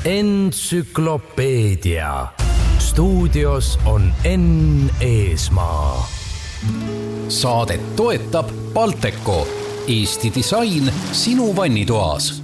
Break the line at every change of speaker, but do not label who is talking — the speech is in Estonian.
Entsüklopeedia. Stuudios on Enn Eesmaa.
Saadet toetab Balteco, Eesti disain sinu vannitoas.